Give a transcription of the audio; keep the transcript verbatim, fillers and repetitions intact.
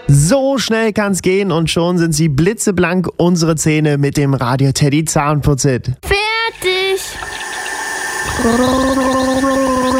So schnell kann's gehen und schon sind sie blitzeblank, unsere Zähne mit dem Radio Teddy Zahnputzhit. Fertig!